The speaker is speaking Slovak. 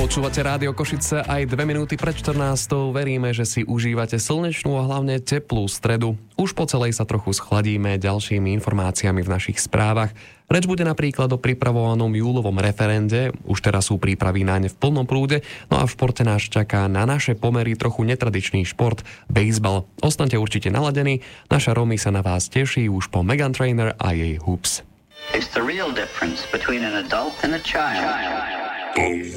Počúvate Rádio Košice aj 2 minúty pred 14. Veríme, že si užívate slnečnú a hlavne teplú stredu. Už po celej sa trochu schladíme ďalšími informáciami v našich správach. Reč bude napríklad o pripravovanom júlovom referende. Už teraz sú prípravy naň v plnom prúde. No a v športe nás čaká na naše pomery trochu netradičný šport, bejzbal. Ostaňte určite naladení. Naša Romy sa na vás teší už po Meghan Trainor a jej Hoops. It's the real difference between an adult and a child.